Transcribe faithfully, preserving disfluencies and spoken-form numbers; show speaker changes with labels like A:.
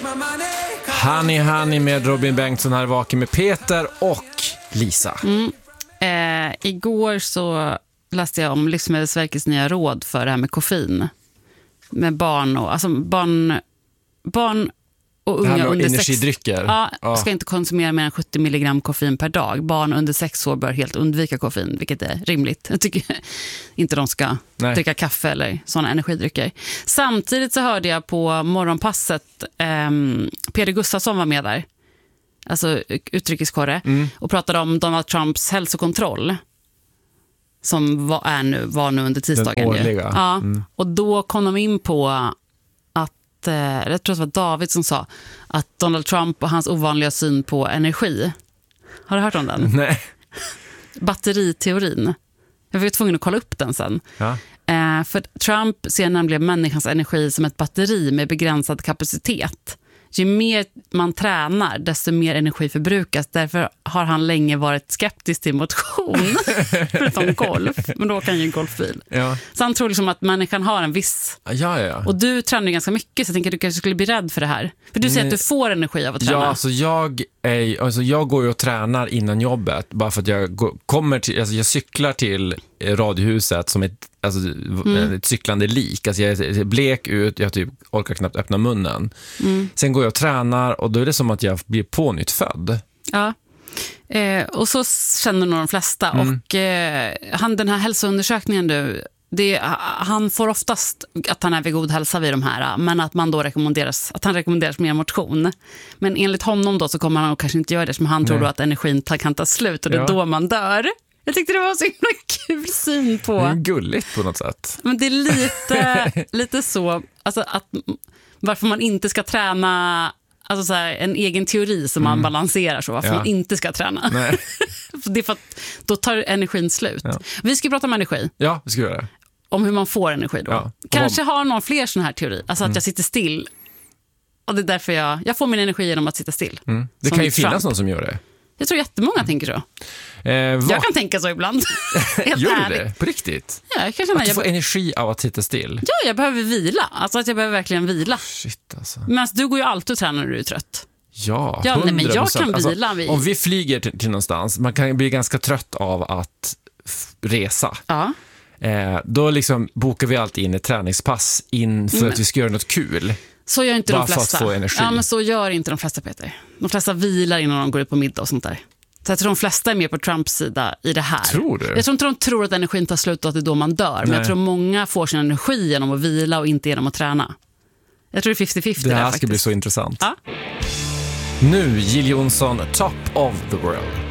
A: Honey Honey med Robin Bengtsson här, vaken med Peter och Lisa.
B: Mm. Eh, igår så läste jag om Livsmedelsverkets nya råd för det här med koffein. Med barn och alltså barn, barn och unga under
A: energidrycker.
B: sex, ja,
A: ja.
B: ska inte konsumera mer än sjuttio milligram koffein per dag. Barn under sex år bör helt undvika koffein, vilket är rimligt. Jag tycker inte de ska Nej. dricka kaffe eller sådana energidrycker. Samtidigt så hörde jag på morgonpasset eh, Peder Gustafsson var med där. Alltså utrikeskorre mm. och pratade om Donald Trumps hälsokontroll som var, är nu, var nu under tisdagen.
A: Den årliga.
B: Ja,
A: mm.
B: och då kom de in på att, eh, jag tror det var David som sa att Donald Trump och hans ovanliga syn på energi. Har du hört om den?
A: Nej.
B: Batteriteorin. Jag var tvungen att kolla upp den sen.
A: Ja.
B: Eh, för Trump ser nämligen människans energi som ett batteri med begränsad kapacitet. Ju mer man tränar, desto mer energi förbrukas. Därför har han länge varit skeptisk till motion, förutom golf. Men då kan ju golfbil. Ja. Så han tror liksom att människan har en viss...
A: Ja, ja.
B: Och du tränar ju ganska mycket, så jag tänker att du kanske skulle bli rädd för det här. För du säger Nej. att du får energi av att träna.
A: Ja, alltså jag, är, alltså jag går ju och tränar innan jobbet. Bara för att jag går, kommer till... Alltså jag cyklar till radiohuset som ett, alltså, mm. ett cyklande lik. Alltså jag är blek ut, jag typ orkar knappt öppna munnen. Mm. Sen går jag och tränar och då är det som att jag blir pånyttfödd.
B: Ja, eh, och så känner nog de flesta. Mm. Och eh, han, den här hälsoundersökningen du, det, han får oftast att han är vid god hälsa vid de här, men att man då rekommenderas, att han rekommenderas mer motion. Men enligt honom då så kommer han kanske inte göra det, som han Nej. tror då att energin kan ta slut och det är ja. då man dör. Jag tyckte det var så himla kul syn på.
A: Det är gulligt på något sätt.
B: Men det är lite, lite så, alltså att varför man inte ska träna, alltså så här, en egen teori som man mm. balanserar så, varför ja. man inte ska träna. Nej. Det är för att då tar energin slut. Ja. Vi ska prata om energi.
A: Ja, vi ska göra det.
B: Om hur man får energi då. Ja. Kanske har någon fler sån här teori, alltså att mm. jag sitter still. Och det är därför jag, jag får min energi genom att sitta still.
A: Mm. Det kan ju finnas Trump. någon som gör det.
B: Jag tror jättemånga mm. tänker så. Eh, jag kan tänka så ibland.
A: Gör du det? På riktigt?
B: Ja, jag kan känna
A: att du
B: jag
A: får
B: be-
A: energi av att sitta still?
B: Ja, jag behöver vila. Alltså att jag behöver verkligen vila.
A: Shit alltså.
B: Men alltså, du går ju alltid och tränar när du är trött.
A: Ja,
B: ja nej, men jag kan vila.
A: Alltså, om vi flyger till, till någonstans, man kan bli ganska trött av att f- resa.
B: Ja.
A: Eh, då liksom bokar vi alltid in ett träningspass inför mm. att vi ska göra något kul.
B: Så gör inte
A: Bara
B: de flesta.
A: för att få energi.
B: Ja, men så gör inte de flesta, Peter. De flesta vilar innan de går ut på middag och sånt där. Så jag tror de flesta är mer på Trumps sida i det här.
A: Tror du?
B: Jag tror inte de tror att energin tar slut och att det är då man dör. Nej. Men jag tror många får sin energi genom att vila och inte genom att träna. Jag tror det är femtio femtio.
A: Det här
B: där,
A: ska
B: faktiskt.
A: bli så intressant.
B: Ja.
A: Nu Jill Johnson, Top of the World.